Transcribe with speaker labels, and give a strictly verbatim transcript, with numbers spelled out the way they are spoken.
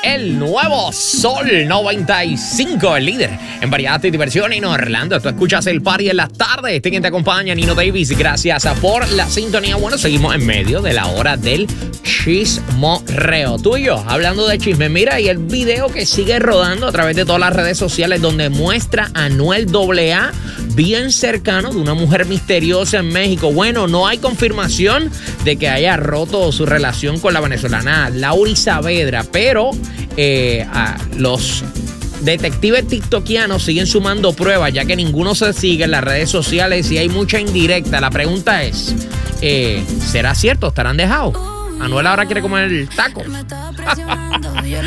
Speaker 1: el nuevo Sol noventa y cinco, el líder en variedad y diversión en Orlando. Tú escuchas el party en las tardes. Este quien te acompaña, Nino Davis. Gracias por la sintonía. Bueno, seguimos en medio de la hora del chismorreo. Tú y yo, hablando de chisme. Mira, y el video que sigue rodando a través de todas las redes sociales donde muestra a Anuel doble A bien cercano de una mujer misteriosa en México. Bueno, no hay confirmación de que haya roto su relación con la venezolana Lauri Saavedra, pero eh, a los detectives tiktokianos siguen sumando pruebas, ya que ninguno se sigue en las redes sociales y hay mucha indirecta. La pregunta es, eh, ¿será cierto? ¿Estarán dejados? Anuel ahora quiere comer el taco.